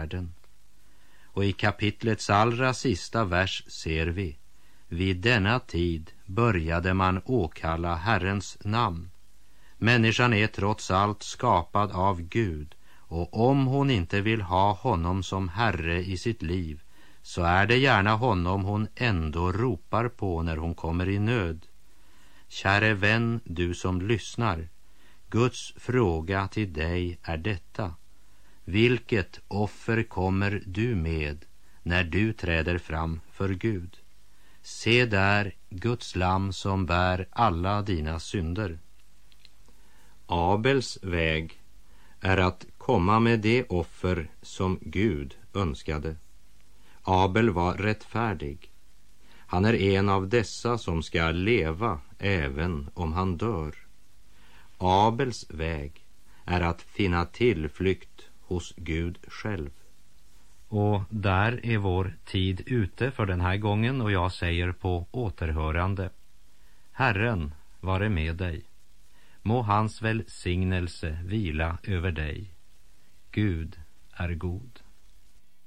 världen. Och i kapitlets allra sista vers ser vi: vid denna tid började man åkalla Herrens namn. Människan är trots allt skapad av Gud, och om hon inte vill ha honom som Herre i sitt liv, så är det gärna honom hon ändå ropar på när hon kommer i nöd. Käre vän, du som lyssnar, Guds fråga till dig är detta: vilket offer kommer du med när du träder fram för Gud? Se där Guds lamm som bär alla dina synder. Abels väg är att komma med det offer som Gud önskade. Abel var rättfärdig. Han är en av dessa som ska leva även om han dör. Abels väg är att finna tillflykt hos Gud själv. Och där är vår tid ute för den här gången, och jag säger på återhörande: Herren vare med dig. Må hans välsignelse vila över dig. Gud är god.